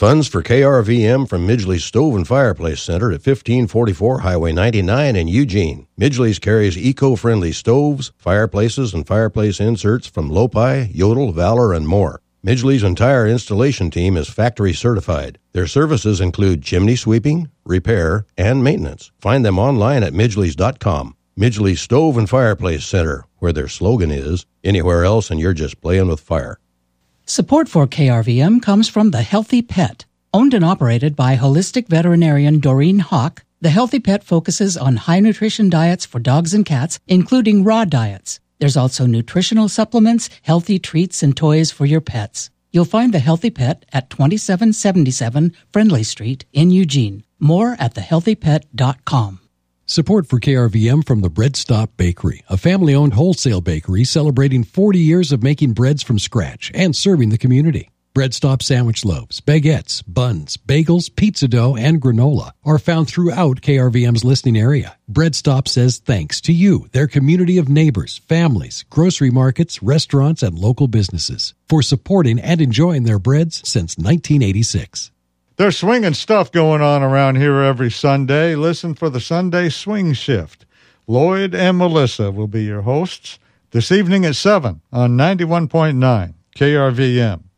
Funds for KRVM from Midgley's Stove and Fireplace Center at 1544 Highway 99 in Eugene. Midgley's carries eco-friendly stoves, fireplaces, and fireplace inserts from Lopi, Yodel, Valor, and more. Midgley's entire installation team is factory certified. Their services include chimney sweeping, repair, and maintenance. Find them online at midgleys.com. Midgley's Stove and Fireplace Center, where their slogan is, anywhere else and you're just playing with fire. Support for KRVM comes from The Healthy Pet. Owned and operated by holistic veterinarian Doreen Hawk, The Healthy Pet focuses on high-nutrition diets for dogs and cats, including raw diets. There's also nutritional supplements, healthy treats, and toys for your pets. You'll find The Healthy Pet at 2777 Friendly Street in Eugene. More at thehealthypet.com. Support for KRVM from the Bread Stop Bakery, a family-owned wholesale bakery celebrating 40 years of making breads from scratch and serving the community. Bread Stop sandwich loaves, baguettes, buns, bagels, pizza dough, and granola are found throughout KRVM's listening area. Bread Stop says thanks to you, their community of neighbors, families, grocery markets, restaurants, and local businesses for supporting and enjoying their breads since 1986. There's swinging stuff going on around here every Sunday. Listen for the Sunday Swing Shift. Lloyd and Melissa will be your hosts this evening at 7 on 91.9 KRVM.